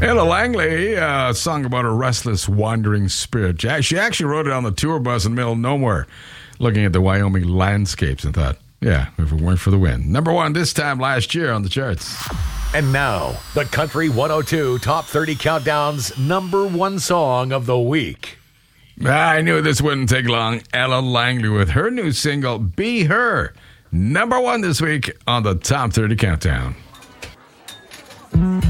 Ella Langley, a song about a restless, wandering spirit. She actually wrote it on the tour bus in the middle of nowhere, looking at the Wyoming landscapes and thought, yeah, if it weren't for the wind. Number one this time last year on the charts. And now, the Country 102 Top 30 Countdown's number one song of the week. I knew this wouldn't take long. Ella Langley with her new single, Be Her. Number one this week on the Top 30 Countdown.